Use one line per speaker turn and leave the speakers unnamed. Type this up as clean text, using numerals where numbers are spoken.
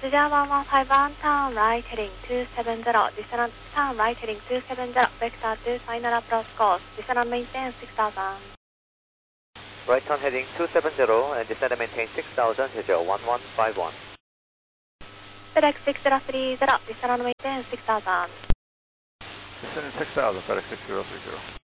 Suja 115 turn right heading 270, descend turn right heading 270, vector 2 final approach course, descend and maintain 6000.
Right turn heading 270 and descend and maintain 6000, Suja 1151.
FedEx 6030, descend and maintain 6000.
Descend 6000, FedEx 6030.